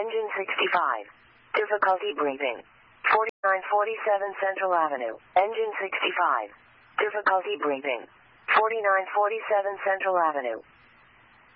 Engine 65. Difficulty breathing. 4947 Central Avenue. Engine 65. Difficulty breathing. 4947 Central Avenue.